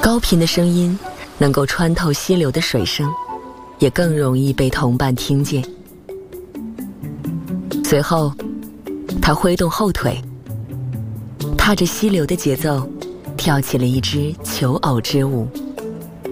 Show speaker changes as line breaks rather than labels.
高频的声音能够穿透溪流的水声，也更容易被同伴听见。随后，他挥动后腿，踏着溪流的节奏，跳起了一支求偶之舞。